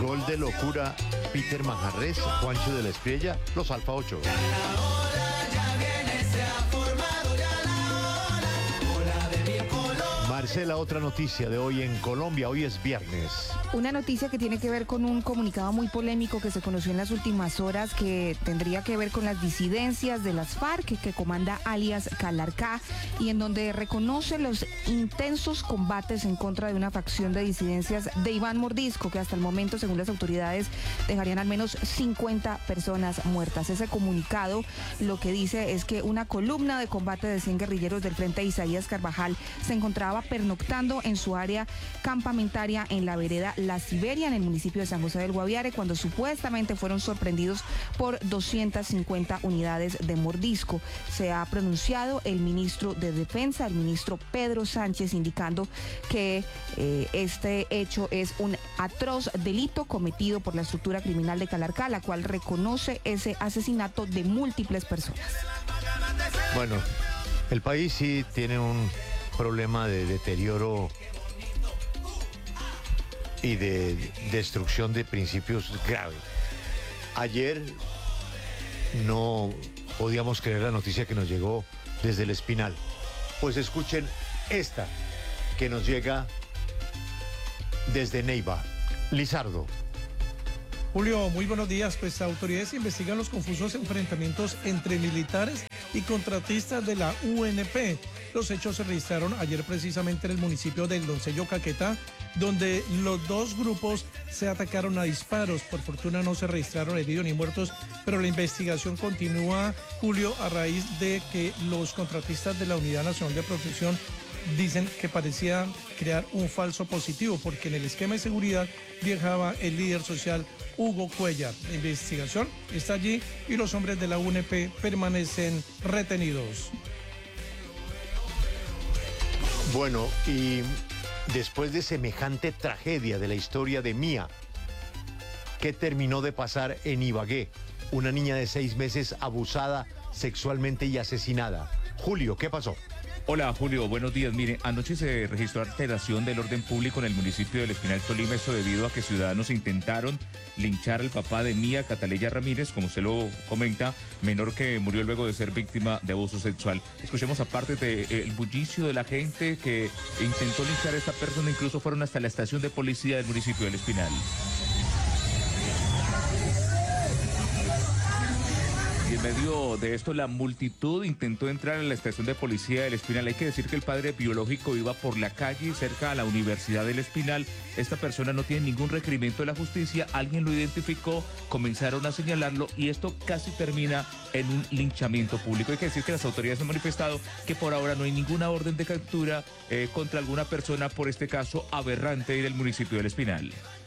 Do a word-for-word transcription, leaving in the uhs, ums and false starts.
Gol de locura, Peter Manjarres, Juancho de la Espriella, los Alfa ocho. Marcela, otra noticia de hoy en Colombia, hoy es viernes. Una noticia que tiene que ver con un comunicado muy polémico que se conoció en las últimas horas, que tendría que ver con las disidencias de las FARC, que comanda alias Calarcá, y en donde reconoce los intensos combates en contra de una facción de disidencias de Iván Mordisco, que hasta el momento, según las autoridades, dejarían al menos cincuenta personas muertas. Ese comunicado lo que dice es que una columna de combate de cien guerrilleros del Frente Isaías Carvajal se encontraba pernoctando en su área campamentaria en la vereda La Siberia, en el municipio de San José del Guaviare, cuando supuestamente fueron sorprendidos por doscientas cincuenta unidades de Mordisco. Se ha pronunciado el ministro de Defensa, el ministro Pedro Sánchez, indicando que eh, este hecho es un atroz delito cometido por la estructura criminal de Calarcá, la cual reconoce ese asesinato de múltiples personas. Bueno, el país sí tiene un problema de deterioro y de destrucción de principios grave. Ayer no podíamos creer la noticia que nos llegó desde el Espinal. Pues escuchen esta que nos llega desde Neiva. Lizardo. Julio, muy buenos días. Pues autoridades investigan los confusos enfrentamientos entre militares y contratistas de la U N P. Los hechos se registraron ayer precisamente en el municipio del Doncello, Caquetá, donde los dos grupos se atacaron a disparos. Por fortuna no se registraron heridos ni muertos, pero la investigación continúa, Julio, a raíz de que los contratistas de la Unidad Nacional de Protección dicen que parecía crear un falso positivo, porque en el esquema de seguridad viajaba el líder social Hugo Cuellar. La investigación está allí y los hombres de la U N P permanecen retenidos. Bueno, y después de semejante tragedia de la historia de Mía, ¿qué terminó de pasar en Ibagué? Una niña de seis meses abusada sexualmente y asesinada. Julio, ¿qué pasó? Hola Julio, buenos días. Mire, anoche se registró alteración del orden público en el municipio del Espinal, Tolima, esto debido a que ciudadanos intentaron linchar al papá de Mía Cataleya Ramírez, como usted lo comenta, menor que murió luego de ser víctima de abuso sexual. Escuchemos aparte del bullicio de la gente que intentó linchar a esta persona, incluso fueron hasta la estación de policía del municipio del Espinal. Y en medio de esto, la multitud intentó entrar a la estación de policía del Espinal. Hay que decir que el padre biológico iba por la calle cerca a la Universidad del Espinal. Esta persona no tiene ningún requerimiento de la justicia. Alguien lo identificó, comenzaron a señalarlo y esto casi termina en un linchamiento público. Hay que decir que las autoridades han manifestado que por ahora no hay ninguna orden de captura eh, contra alguna persona por este caso aberrante del municipio del Espinal.